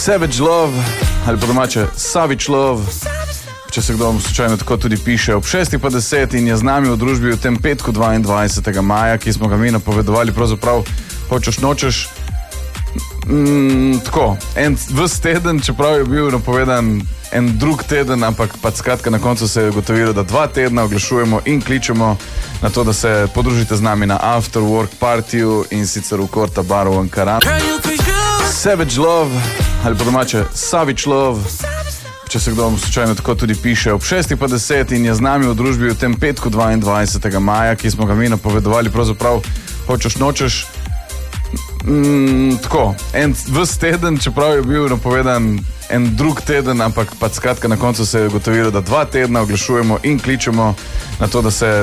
Savage Love, ali po domače Savage Love, če se kdo slučajno tako tudi piše, ob 6:10 in je z nami v družbi v tem petku 22. maja, ki smo ga mi napovedovali, pravzaprav hočeš nočeš. Tako, ves teden, čeprav je bil napovedan en drug teden, ampak pa skratka na koncu se je ugotovilo, da 2 tedna oglašujemo in kličemo na to, da se podružite z nami na After Work Partyju in sicer v Korta baru v Ankaranu. Savage Love, ali po domače Savage Love, če se kdo slučajno tako tudi piše, ob 6:10 in je z nami v družbi v tem petku 22. maja, ki smo ga mi napovedovali, pravzaprav hočeš nočeš. Tako, ves teden, čeprav je bil napovedan en drug teden, ampak pa skratka na koncu se je ugotovilo, da 2 tedna oglašujemo in kličemo na to, da se